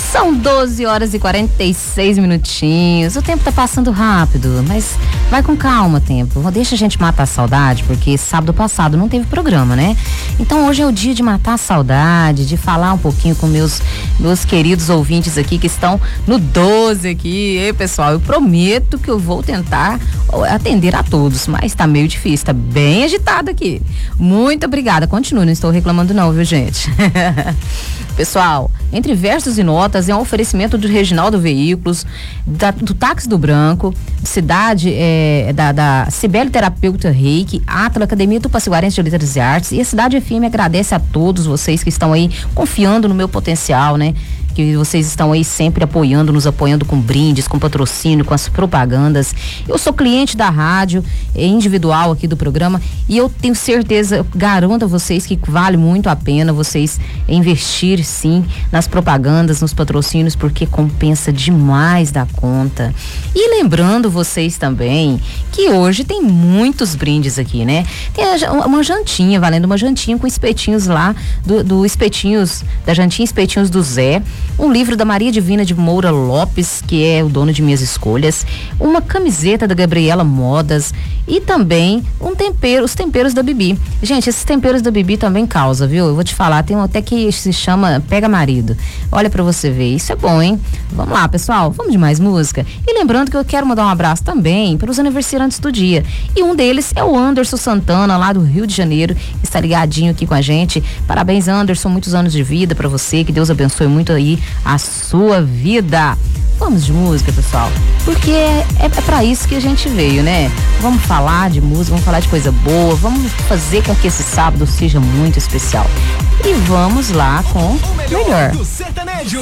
São 12 horas e 46 minutinhos. O tempo tá passando rápido, mas vai com calma, tempo. Deixa a gente matar a saudade, porque sábado passado não teve programa, né? Então hoje é o dia de matar a saudade, de falar um pouquinho com meus queridos ouvintes aqui que estão no 12 aqui. E pessoal, eu prometo que eu vou tentar atender a todos, mas tá meio difícil, tá bem agitado aqui. Muito obrigada. Continue, não estou reclamando não, viu, gente? Pessoal, entre versos e notas é um oferecimento do Reginaldo Veículos, do Táxi do Branco, Cidade, da Cibele Terapeuta Reiki, Atla, Academia Tupaciguarense de Letras e Artes, e a Cidade FM agradece a todos vocês que estão aí confiando no meu potencial, né? Que vocês estão aí sempre nos apoiando com brindes, com patrocínio, com as propagandas. Eu sou cliente da rádio, individual aqui do programa, e eu tenho certeza, eu garanto a vocês que vale muito a pena vocês investir sim nas propagandas, nos patrocínios, porque compensa demais da conta. E lembrando vocês também que hoje tem muitos brindes aqui, né? Tem uma jantinha, valendo uma jantinha com espetinhos lá, do espetinhos, da jantinha Espetinhos do Zé, um livro da Maria Divina de Moura Lopes, que é o dono de Minhas Escolhas, uma camiseta da Gabriela Modas e também os temperos da Bibi. Gente, esses temperos da Bibi também causa, viu? Eu vou te falar, tem um até que se chama Pega Marido. Olha pra você ver, isso é bom, hein? Vamos lá, pessoal, vamos de mais música? E lembrando que eu quero mandar um abraço também para os aniversariantes do dia. E um deles é o Anderson Santana, lá do Rio de Janeiro, está ligadinho aqui com a gente. Parabéns, Anderson, muitos anos de vida pra você, que Deus abençoe muito aí a sua vida. Vamos de música, pessoal, porque é pra isso que a gente veio, né? Vamos falar de música, vamos falar de coisa boa, vamos fazer com que esse sábado seja muito especial. E vamos lá com o melhor do sertanejo.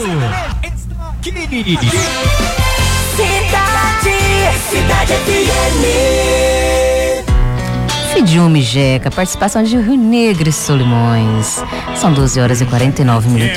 Cidade FM. Fidiume Jeca, participação de Rio Negro e Solimões. São 12 horas e 49 minutos.